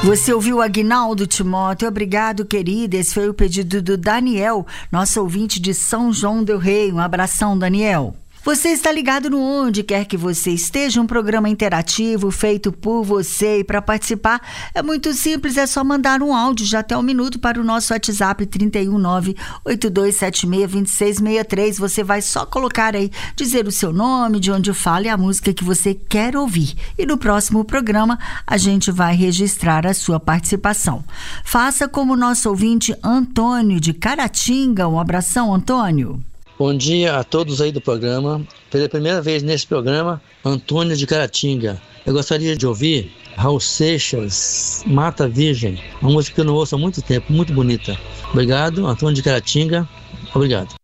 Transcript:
Você ouviu o Aguinaldo Timóteo, obrigado, querida. Esse foi o pedido do Daniel, nosso ouvinte de São João del Rei. Um abração, Daniel. Você está ligado no Onde Quer Que Você Esteja, um programa interativo feito por você. E para participar é muito simples, é só mandar um áudio de até 1 minuto para o nosso WhatsApp 319-8276-2663. Você vai só colocar aí, dizer o seu nome, de onde fala e a música que você quer ouvir. E no próximo programa a gente vai registrar a sua participação. Faça como o nosso ouvinte Antônio de Caratinga. Um abração, Antônio. Bom dia a todos aí do programa. Pela primeira vez nesse programa, Antônio de Caratinga. Eu gostaria de ouvir Raul Seixas, Mata Virgem, uma música que eu não ouço há muito tempo, muito bonita. Obrigado, Antônio de Caratinga. Obrigado.